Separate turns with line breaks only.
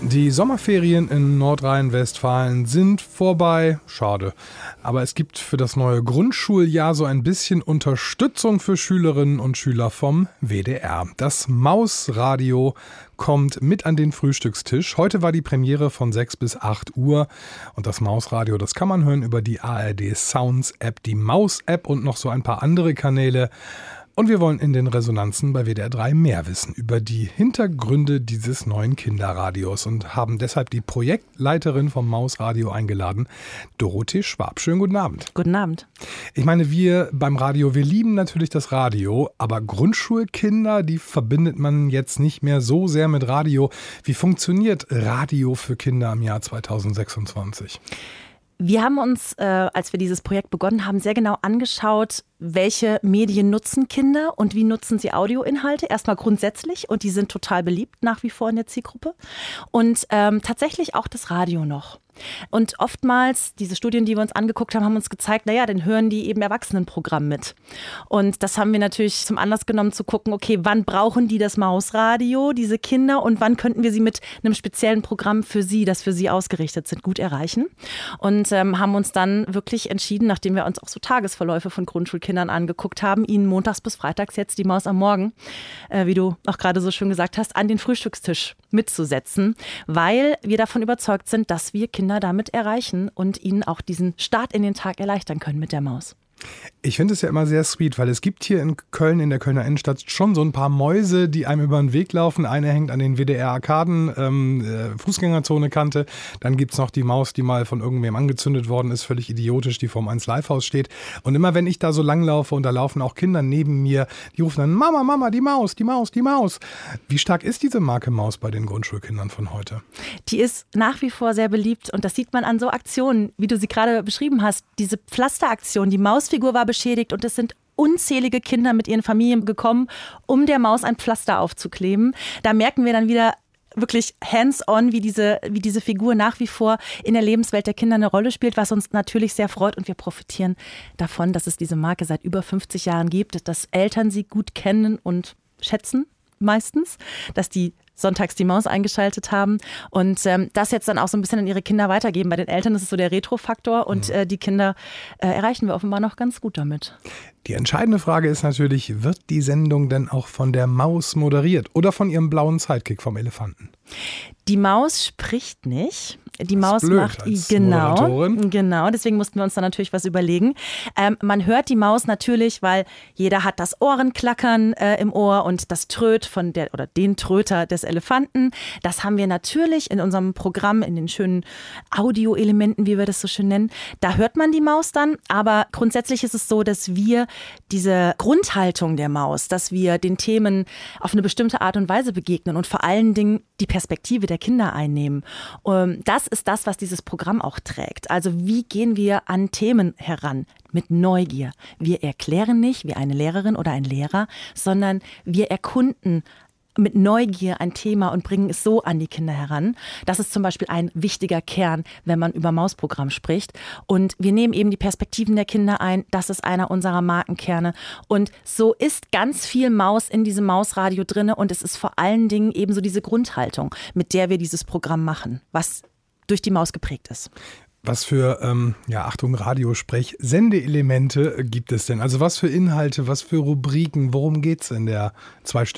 Die Sommerferien in Nordrhein-Westfalen sind vorbei. Schade. Aber es gibt für das neue Grundschuljahr so ein bisschen Unterstützung für Schülerinnen und Schüler vom WDR. Das Mausradio kommt mit an den Frühstückstisch. Heute war die Premiere von 6 bis 8 Uhr. Und das Mausradio, das kann man hören über die ARD Sounds App, die Maus-App und noch so ein paar andere Kanäle. Und wir wollen in den Resonanzen bei WDR 3 mehr wissen über die Hintergründe dieses neuen Kinderradios und haben deshalb die Projektleiterin vom Mausradio eingeladen, Dorothee Schwab. Schönen guten Abend.
Guten Abend.
Ich meine, wir beim Radio, wir lieben natürlich das Radio, aber Grundschulkinder, die verbindet man jetzt nicht mehr so sehr mit Radio. Wie funktioniert Radio für Kinder im Jahr 2026?
Wir haben uns, als wir dieses Projekt begonnen haben, sehr genau angeschaut, welche Medien nutzen Kinder und wie nutzen sie Audioinhalte. Erstmal grundsätzlich und die sind total beliebt nach wie vor in der Zielgruppe. Und tatsächlich auch das Radio noch. Und oftmals, diese Studien, die wir uns angeguckt haben, haben uns gezeigt, naja, dann hören die eben Erwachsenenprogramm mit. Und das haben wir natürlich zum Anlass genommen zu gucken, okay, wann brauchen die das Mausradio, diese Kinder, und wann könnten wir sie mit einem speziellen Programm für sie, das für sie ausgerichtet sind, gut erreichen. Und haben uns dann wirklich entschieden, nachdem wir uns auch so Tagesverläufe von Grundschulkindern angeguckt haben, ihnen montags bis freitags jetzt die Maus am Morgen, wie du auch gerade so schön gesagt hast, an den Frühstückstisch mitzusetzen, weil wir davon überzeugt sind, dass wir Kinder damit erreichen und ihnen auch diesen Start in den Tag erleichtern können mit der Maus.
Ich finde es ja immer sehr sweet, weil es gibt hier in Köln, in der Kölner Innenstadt, schon so ein paar Mäuse, die einem über den Weg laufen. Eine hängt an den WDR-Arkaden, Fußgängerzone-Kante. Dann gibt es noch die Maus, die mal von irgendwem angezündet worden ist, völlig idiotisch, die vorm 1-Live-Haus steht. Und immer wenn ich da so langlaufe und da laufen auch Kinder neben mir, die rufen dann, Mama, Mama, die Maus, die Maus, die Maus. Wie stark ist diese Marke Maus bei den Grundschulkindern von heute?
Die ist nach wie vor sehr beliebt und das sieht man an so Aktionen, wie du sie gerade beschrieben hast. Diese Pflasteraktion, die Mausfigur war beschädigt und es sind unzählige Kinder mit ihren Familien gekommen, um der Maus ein Pflaster aufzukleben. Da merken wir dann wieder wirklich hands-on, wie diese Figur nach wie vor in der Lebenswelt der Kinder eine Rolle spielt, was uns natürlich sehr freut. Und wir profitieren davon, dass es diese Marke seit über 50 Jahren gibt, dass Eltern sie gut kennen und schätzen meistens, dass die sonntags die Maus eingeschaltet haben und das jetzt dann auch so ein bisschen an ihre Kinder weitergeben. Bei den Eltern ist es so der Retro-Faktor und die Kinder erreichen wir offenbar noch ganz gut damit.
Die entscheidende Frage ist natürlich, wird die Sendung denn auch von der Maus moderiert oder von ihrem blauen Sidekick vom Elefanten?
Die Maus spricht nicht. Die Maus
blöd,
macht
Moderatorin.
Genau, deswegen mussten wir uns da natürlich was überlegen. Man hört die Maus natürlich, weil jeder hat das Ohrenklackern im Ohr und das Tröt von der oder den Tröter des Elefanten. Das haben wir natürlich in unserem Programm, in den schönen Audioelementen, wie wir das so schön nennen. Da hört man die Maus dann, aber grundsätzlich ist es so, dass wir diese Grundhaltung der Maus, dass wir den Themen auf eine bestimmte Art und Weise begegnen und vor allen Dingen die Perspektive der Kinder einnehmen. Das ist das, was dieses Programm auch trägt. Also wie gehen wir an Themen heran? Mit Neugier. Wir erklären nicht wie eine Lehrerin oder ein Lehrer, sondern wir erkunden mit Neugier ein Thema und bringen es so an die Kinder heran. Das ist zum Beispiel ein wichtiger Kern, wenn man über Mausprogramm spricht. Und wir nehmen eben die Perspektiven der Kinder ein. Das ist einer unserer Markenkerne. Und so ist ganz viel Maus in diesem Mausradio drin. Und es ist vor allen Dingen eben so diese Grundhaltung, mit der wir dieses Programm machen, was durch die Maus geprägt ist.
Was für, Achtung, Radiosprech, Sendeelemente gibt es denn? Also was für Inhalte, was für Rubriken, worum geht's in der 2